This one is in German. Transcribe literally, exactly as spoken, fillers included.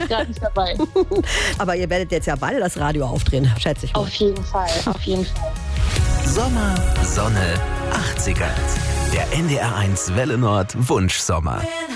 gerade nicht dabei. Aber ihr werdet jetzt ja beide das Radio aufdrehen, schätze ich mal. Auf jeden Fall, auf jeden Fall. Sommer, Sonne, achtziger. Der N D R eins Welle Nord Wunschsommer.